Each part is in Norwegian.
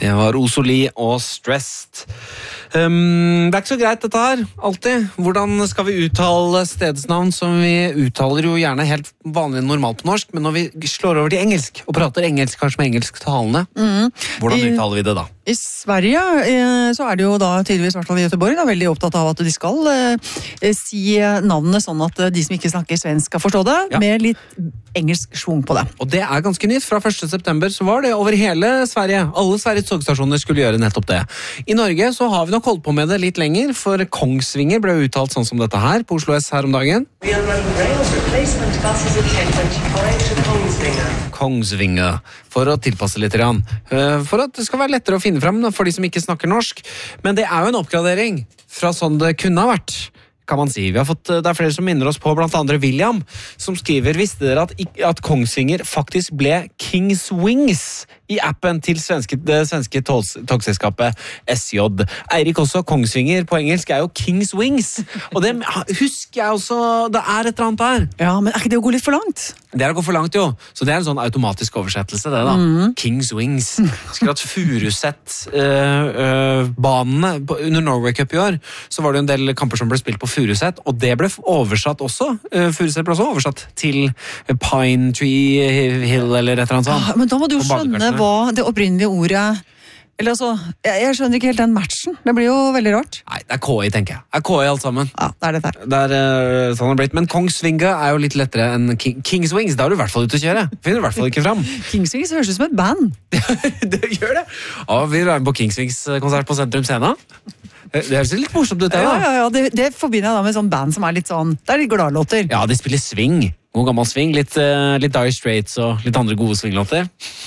Det var Osoli og Stressed. Det er ikke så greit dette her, alltid. Hvordan skal vi uttale stedsnavn som vi uttaler jo gjerne helt vanlig normalt på norsk, men når vi slår over til engelsk og prater engelsk, kanskje med engelsktalende, hvordan uttaler vi det da? I Sverige så er det jo da tydeligvis, i hvert fall i Göteborg, da, veldig opptatt av at de skal si navnene sånn at de som ikke snakker svensk skal forstå det, med litt engelsk svung på det. Og det er ganske nytt. Fra 1. september så var det over hele Sverige. Alle Sveriges togstasjoner skulle gjøre nettopp det. I Norge så har vi nok holdt på med det litt lenger, for Kongsvinger ble uttalt sånn som dette her på Oslo S her om dagen. Kongsvinger, for å tilpasse litt grann. For at det skal være lettere å finne frem for de som ikke snakker norsk. Men det er jo en oppgradering fra sånn det kunne ha vært, kan man si. Det er flere som minner oss på, blant andre William, som skriver, visste dere at Kongsvinger faktisk ble Kings Wings i appen til det svenske togselskapet SJ. Eirik også, Kongsvinger på engelsk er jo Kings Wings, og det husker jeg også, det er et eller annet der. Ja, men er ikke det å gå litt for langt? Det er å gå for langt, jo. Så det er en sånn automatisk oversettelse, det da. Kings Wings. Husker at Furuset-banene under Norway Cup i år, så var det en del kamper som ble spilt på Furuset, og det ble oversatt også. Furuset ble også oversatt til Pine Tree Hill, eller et eller annet sånt. Ja, men da må du skjønne hva det opprinnelige ordet... Eller altså, jeg skjønner ikke helt den matchen. Det blir jo veldig rart. Nei, det er KI, tenker jeg. Det er KI alt sammen. Ja, det er det der. Det er sånn det har blitt. Men Kongsvinger er jo litt lettere enn Kings Wings. Da er du i hvert fall ute å kjøre. Finner du i hvert fall ikke fram. Kings Wings høres ut som et band. Det gjør det. Ja, vi er med på Kings Wings-konsert på Sentrum Scene. Det høres litt morsomt ut, det da. Ja, det forbinder jeg da med sånn band som er litt sånn, det er litt gladlåter. Ja, de spiller swing. God gammel swing, litt Dire Straits og litt andre gode swinglåter.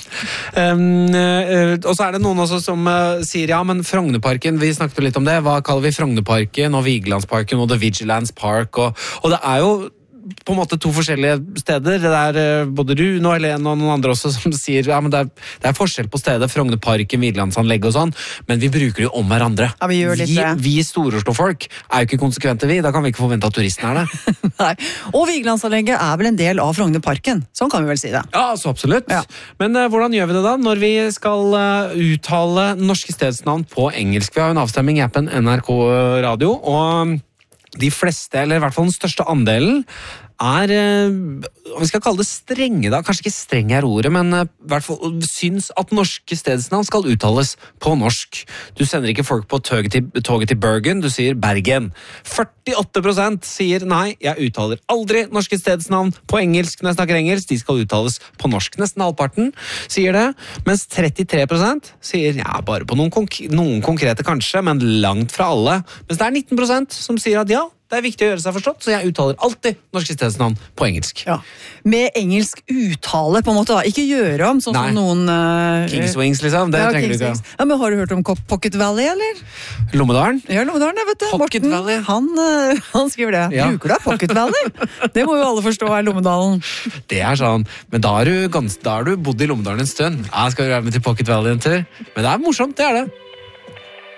Og så er det noen også som sier, ja, men Frognerparken, vi snakket litt om det, hva kaller vi Frognerparken og Vigelandsparken og The Vigilance Park, og det er jo på en måte to forskjellige steder. Det er både Rune og Helene og noen andre også som sier, ja, men det er forskjell på stedet, Frognerparken, Vigelandsanlegg og sånn, men vi bruker det jo om hverandre. Ja, vi gjør litt det. Vi Stor-Oslo-folk er jo ikke konsekvente, da kan vi ikke forvente at turisten er det. Nei, og Vigelandsanlegget er vel en del av Frognerparken, sånn kan vi vel si det. Ja, så absolutt. Ja. Men hvordan gjør vi det da, når vi skal uttale norske stedsnavn på engelsk? Vi har jo en avstemming i appen NRK Radio, og de fleste, eller i hvert fall den største andelen, er, vi skal kalle det strenge da, kanskje ikke streng er ordet, men i hvert fall syns at norske stedsnavn skal uttales på norsk. Du sender ikke folk på toget til Bergen, du sier Bergen. 48% sier nei, jeg uttaler aldri norske stedsnavn på engelsk når jeg snakker engelsk, de skal uttales på norsk. Nesten halvparten sier det, mens 33% sier ja, bare på noen konkrete kanskje, men langt fra alle. Mens det er 19% som sier at ja, det er viktig å gjøre seg forstått, så jeg uttaler alltid norske stedsnavn på engelsk. Ja. Med engelsk uttale, på en måte da. Ikke gjøre om, sånn som noen... Kings Wings, liksom. Det trenger du ikke. Ja, men har du hørt om Pocket Valley, eller? Lommedalen? Ja, Lommedalen, jeg vet det. Pocket Valley. Han skriver det. Ja. Bruker du Pocket Valley? Det må jo alle forstå er Lommedalen. Det er sånn. Men da har du bodd i Lommedalen en stund. Ja, skal du være med til Pocket Valley en tur? Men det er morsomt, det er det.